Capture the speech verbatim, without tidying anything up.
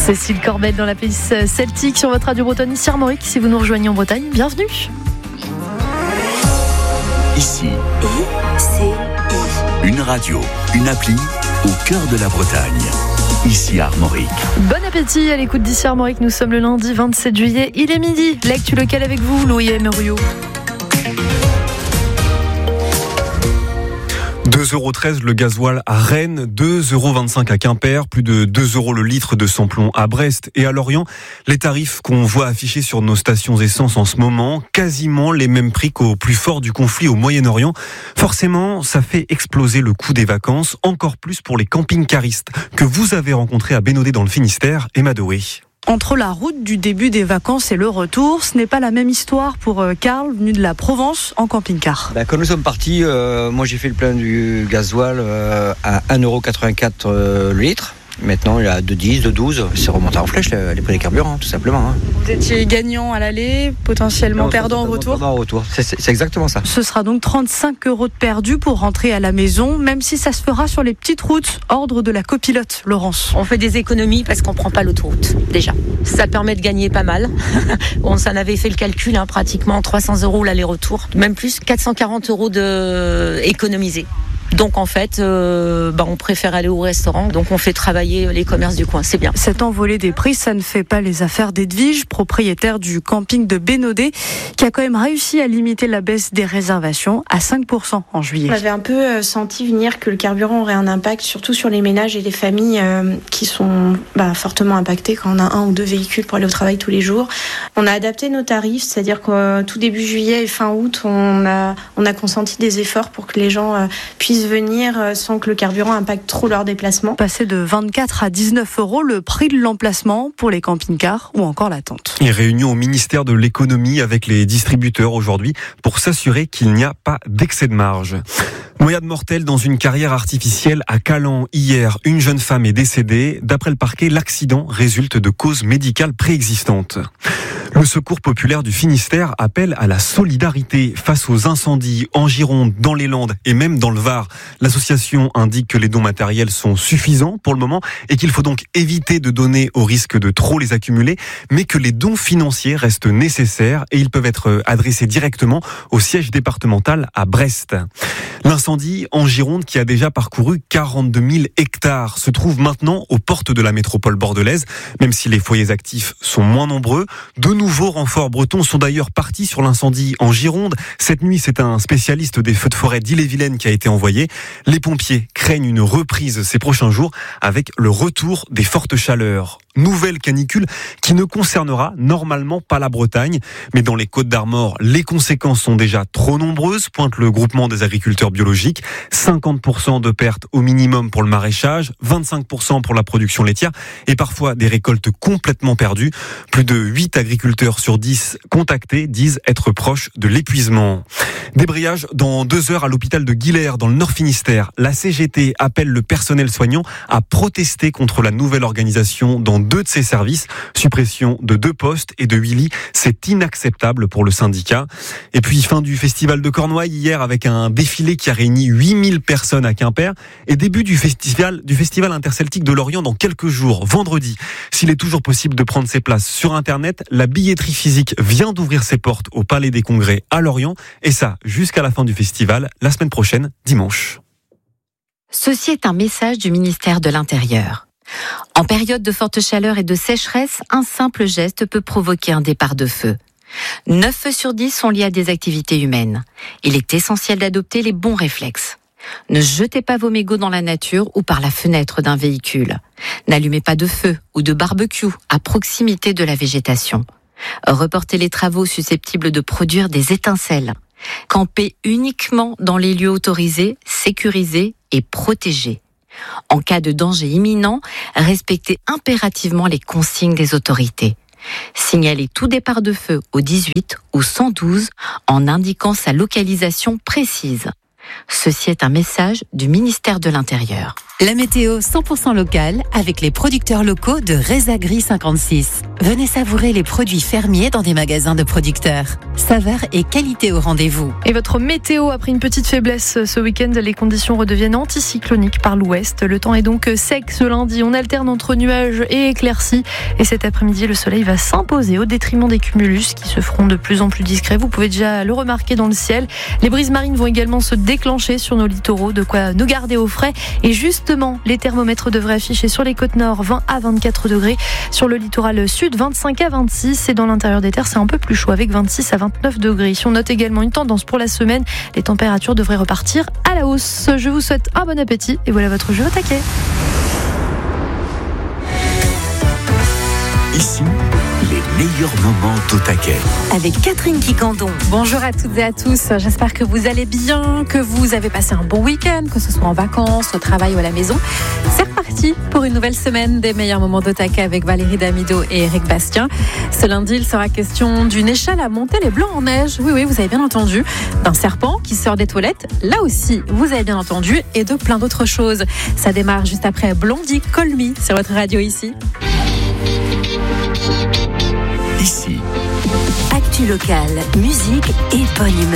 Cécile Corbet dans la playlist celtique sur votre radio bretonne ici Armorique. Si vous nous rejoignez en Bretagne, bienvenue. Ici, I, C, I. Une radio, une appli au cœur de la Bretagne. Ici Armorique. Bon appétit à l'écoute d'ici Armorique. Nous sommes le lundi vingt-sept juillet. Il est midi. L'actu locale avec vous, Louis et Meuriot. deux euros treize le gasoil à Rennes, deux euros vingt-cinq à Quimper, plus de deux euros le litre de samplon à Brest et à Lorient. Les tarifs qu'on voit affichés sur nos stations essence en ce moment, quasiment les mêmes prix qu'au plus fort du conflit au Moyen-Orient. Forcément, ça fait exploser le coût des vacances, encore plus pour les camping-caristes que vous avez rencontrés à Bénodet dans le Finistère et Madoé. Entre la route du début des vacances et le retour, ce n'est pas la même histoire pour Karl, venu de la Provence en camping-car. Ben, quand nous sommes partis, euh, moi j'ai fait le plein du gasoil euh, à un euro quatre-vingt-quatre euh, le litre. Maintenant, il est à deux dix, deux douze. C'est remonté en flèche les prix des carburants, tout simplement. Hein. Vous étiez gagnant à l'aller, potentiellement non, perdant au retour. Perdant au retour, c'est, c'est, c'est exactement ça. Ce sera donc trente-cinq euros de perdu pour rentrer à la maison, même si ça se fera sur les petites routes. Ordre de la copilote, Laurence. On fait des économies parce qu'on ne prend pas l'autoroute, déjà. Ça permet de gagner pas mal. On s'en avait fait le calcul, hein, pratiquement trois cents euros l'aller-retour. Même plus, quatre cent quarante euros de économisés. Donc en fait, euh, bah on préfère aller au restaurant, donc on fait travailler les commerces du coin, c'est bien. Cette envolée des prix, ça ne fait pas les affaires d'Edwige, propriétaire du camping de Bénodet, qui a quand même réussi à limiter la baisse des réservations à cinq pour cent en juillet. On avait un peu senti venir que le carburant aurait un impact, surtout sur les ménages et les familles euh, qui sont bah, fortement impactées quand on a un ou deux véhicules pour aller au travail tous les jours. On a adapté nos tarifs, c'est-à-dire que euh, tout début juillet et fin août, on a, on a consenti des efforts pour que les gens euh, puissent venir sans que le carburant impacte trop leur déplacement. Passer de vingt-quatre à dix-neuf euros le prix de l'emplacement pour les camping-cars ou encore l'attente. Et réunion au ministère de l'économie avec les distributeurs aujourd'hui pour s'assurer qu'il n'y a pas d'excès de marge. Noyade mortelle dans une carrière artificielle à Calan. Hier, une jeune femme est décédée. D'après le parquet, l'accident résulte de causes médicales préexistantes. Le Secours populaire du Finistère appelle à la solidarité face aux incendies en Gironde, dans les Landes et même dans le Var. L'association indique que les dons matériels sont suffisants pour le moment et qu'il faut donc éviter de donner au risque de trop les accumuler, mais que les dons financiers restent nécessaires et ils peuvent être adressés directement au siège départemental à Brest. L'incendie en Gironde, qui a déjà parcouru quarante-deux mille hectares, se trouve maintenant aux portes de la métropole bordelaise, même si les foyers actifs sont moins nombreux. De nouveaux renforts bretons sont d'ailleurs partis sur l'incendie en Gironde. Cette nuit, c'est un spécialiste des feux de forêt d'Ille-et-Vilaine qui a été envoyé. Les pompiers craignent une reprise ces prochains jours avec le retour des fortes chaleurs. Nouvelle canicule qui ne concernera normalement pas la Bretagne, mais dans les Côtes-d'Armor, les conséquences sont déjà trop nombreuses, pointe le groupement des agriculteurs biologiques. cinquante pour cent de pertes au minimum pour le maraîchage, vingt-cinq pour cent pour la production laitière et parfois des récoltes complètement perdues. Plus de huit agriculteurs sur dix contactés disent être proches de l'épuisement. Débrayage dans deux heures à l'hôpital de Guilers dans le Nord Finistère. La C G T appelle le personnel soignant à protester contre la nouvelle organisation dans deux de ses services. Suppression de deux postes et de huit lits, c'est inacceptable pour le syndicat. Et puis fin du festival de Cornouailles hier avec un défilé qui a réuni huit mille personnes à Quimper et début du festival, du festival interceltique de Lorient dans quelques jours, vendredi. S'il est toujours possible de prendre ses places sur Internet, la billetterie physique vient d'ouvrir ses portes au Palais des Congrès à Lorient et ça jusqu'à la fin du festival, la semaine prochaine, dimanche. Ceci est un message du ministère de l'Intérieur. En période de forte chaleur et de sécheresse, un simple geste peut provoquer un départ de feu. neuf feux sur dix sont liés à des activités humaines. Il est essentiel d'adopter les bons réflexes. Ne jetez pas vos mégots dans la nature ou par la fenêtre d'un véhicule. N'allumez pas de feu ou de barbecue à proximité de la végétation. Reportez les travaux susceptibles de produire des étincelles. Campez uniquement dans les lieux autorisés, sécurisés et protégés. En cas de danger imminent, respectez impérativement les consignes des autorités. Signalez tout départ de feu au dix-huit ou cent douze en indiquant sa localisation précise. Ceci est un message du ministère de l'Intérieur. La météo cent pour cent locale avec les producteurs locaux de Résagri cinquante-six. Venez savourer les produits fermiers dans des magasins de producteurs. Saveur et qualité au rendez-vous. Et votre météo, après une petite faiblesse ce week-end, les conditions redeviennent anticycloniques par l'ouest. Le temps est donc sec ce lundi. On alterne entre nuages et éclaircies. Et cet après-midi, le soleil va s'imposer au détriment des cumulus qui se feront de plus en plus discrets. Vous pouvez déjà le remarquer dans le ciel. Les brises marines vont également se déclencher sur nos littoraux, de quoi nous garder au frais. Et justement, les thermomètres devraient afficher sur les côtes nord vingt à vingt-quatre degrés. Sur le littoral sud, vingt-cinq à vingt-six. Et dans l'intérieur des terres, c'est un peu plus chaud avec vingt-six à vingt-neuf degrés. On note également une tendance pour la semaine. Les températures devraient repartir à la hausse. Je vous souhaite un bon appétit et voilà votre jeu au taquet. Ici, les meilleurs moments au taquet. Avec Catherine Quicandon. Bonjour à toutes et à tous. J'espère que vous allez bien, que vous avez passé un bon week-end, que ce soit en vacances, au travail ou à la maison. C'est reparti pour une nouvelle semaine des meilleurs moments au taquet avec Valérie Damido et Eric Bastien. Ce lundi, il sera question d'une échelle à monter les blancs en neige. Oui, oui, vous avez bien entendu. D'un serpent qui sort des toilettes. Là aussi, vous avez bien entendu. Et de plein d'autres choses. Ça démarre juste après Blondie Call Me sur votre radio ici. Ici. Actu locale, musique et bonne humeur.